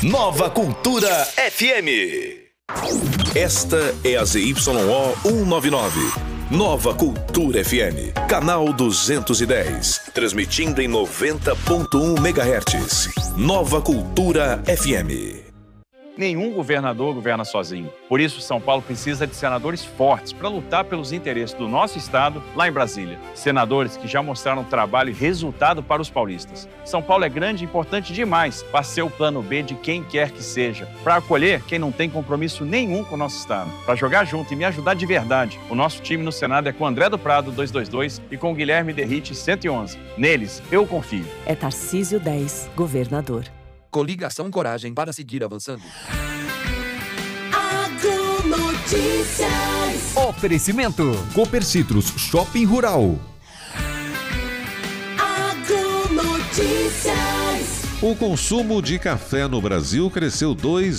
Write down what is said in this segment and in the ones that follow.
Nova Cultura FM. Esta é a ZYO 199. Nova Cultura FM, canal 210, transmitindo em 90.1 MHz. Nova Cultura FM. Nenhum governador governa sozinho. Por isso, São Paulo precisa de senadores fortes para lutar pelos interesses do nosso estado lá em Brasília. Senadores que já mostraram trabalho e resultado para os paulistas. São Paulo é grande e importante demais para ser o plano B de quem quer que seja, para acolher quem não tem compromisso nenhum com o nosso estado, para jogar junto e me ajudar de verdade. O nosso time no Senado é com André do Prado, 222, e com Guilherme Derrite, 111. Neles, eu confio. É Tarcísio 10, governador. Coligação Coragem para seguir avançando. Agronotícias. Oferecimento Copercitros Shopping Rural. Agronotícias. O consumo de café no Brasil cresceu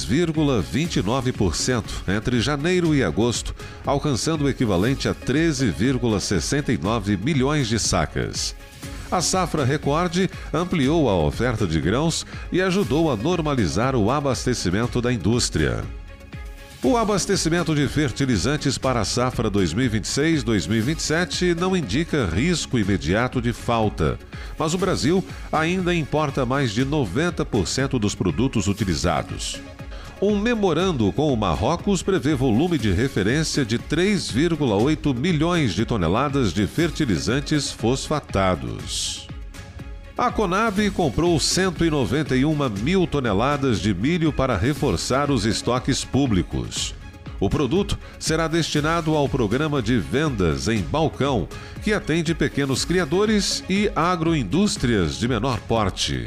2,29% entre janeiro e agosto, alcançando o equivalente a 13,69 milhões de sacas. A safra recorde ampliou a oferta de grãos e ajudou a normalizar o abastecimento da indústria. O abastecimento de fertilizantes para a safra 2026-2027 não indica risco imediato de falta, mas o Brasil ainda importa mais de 90% dos produtos utilizados. Um memorando com o Marrocos prevê volume de referência de 3,8 milhões de toneladas de fertilizantes fosfatados. A Conab comprou 191 mil toneladas de milho para reforçar os estoques públicos. O produto será destinado ao programa de vendas em balcão, que atende pequenos criadores e agroindústrias de menor porte.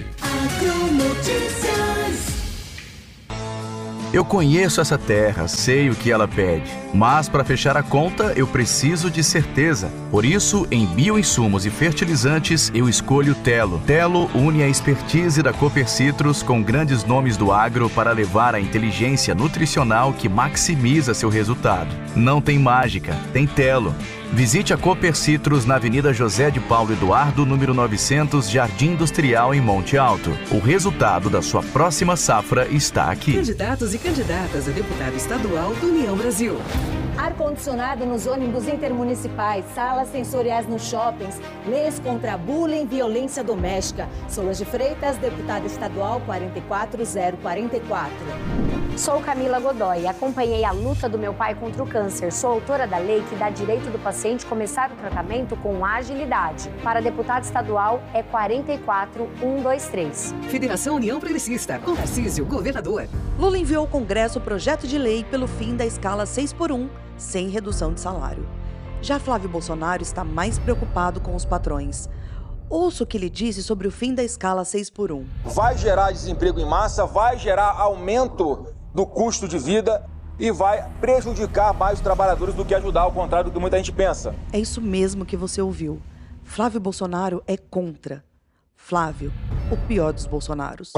Eu conheço essa terra, sei o que ela pede, mas para fechar a conta eu preciso de certeza. Por isso, em bioinsumos e fertilizantes, eu escolho Telo. Telo une a expertise da Copercitros com grandes nomes do agro para levar a inteligência nutricional que maximiza seu resultado. Não tem mágica, tem Telo. Visite a Copercitros na Avenida José de Paulo Eduardo, número 900, Jardim Industrial, em Monte Alto. O resultado da sua próxima safra está aqui. Candidatos e candidatas a deputado estadual do União Brasil. Ar-condicionado nos ônibus intermunicipais, salas sensoriais nos shoppings, leis contra bullying e violência doméstica. Solange Freitas, deputada estadual 44044. Sou Camila Godoy, acompanhei a luta do meu pai contra o câncer. Sou autora da lei que dá direito do paciente começar o tratamento com agilidade. Para deputado estadual é 44123. Federação União Progressista, com Tarcísio, governador. Lula enviou ao Congresso o projeto de lei pelo fim da escala 6x1, sem redução de salário. Já Flávio Bolsonaro está mais preocupado com os patrões. Ouça o que ele disse sobre o fim da escala 6x1. Vai gerar desemprego em massa, vai gerar aumento do custo de vida e vai prejudicar mais os trabalhadores do que ajudar, ao contrário do que muita gente pensa. É isso mesmo que você ouviu. Flávio Bolsonaro é contra. Flávio, o pior dos Bolsonaros.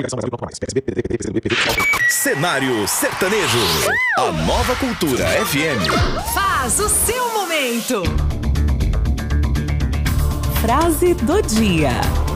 Cenário Sertanejo. A Nova Cultura FM. Faz o seu momento. Frase do dia.